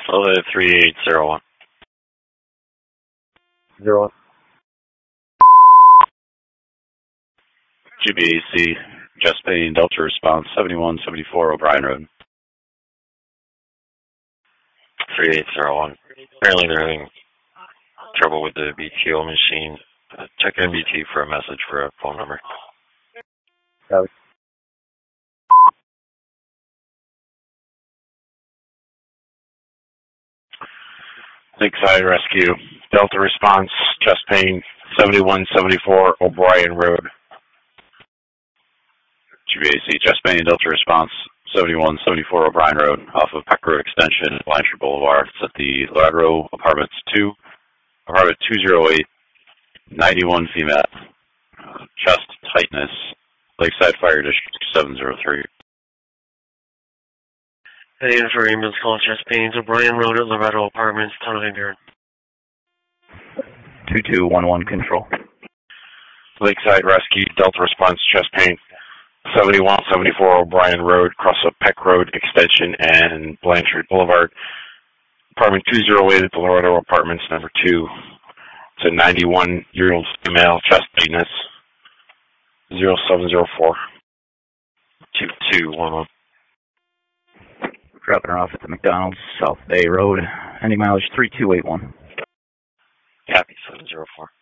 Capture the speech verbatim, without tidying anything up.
Elevated three eight zero one. Zero one. G B A C, chest pain, Delta response, seventy-one seventy-four O'Brien Road. three eight zero one. Apparently they're having trouble with the B T O machine. Uh, check N B T for a message for a phone number. Copy. Lakeside Rescue, Delta response, chest pain, seventy-one seventy-four O'Brien Road. G B A C, chest pain, Delta response, seventy-one seventy-four O'Brien Road, off of Peck Road Extension, Blanchard Boulevard. It's at the Ladro Apartments two, apartment two oh eight, ninety-one female, uh, chest tightness, Lakeside Fire District seven oh three. Hey, for ambulance call, chest pains, O'Brien Road at Loretto Apartments, Town of Van Buren. two two one one control. Lakeside Rescue, Delta response, chest pain, seventy-one seventy-four O'Brien Road, across of Peck Road Extension and Blanchard Boulevard. Apartment two oh eight at the Loretto Apartments, number two. It's a ninety-one-year-old female, chest tightness, zero seven zero four. two two one one. Dropping her off at the McDonald's, South Bay Road. Ending mileage three two eight one. Copy, seven zero four.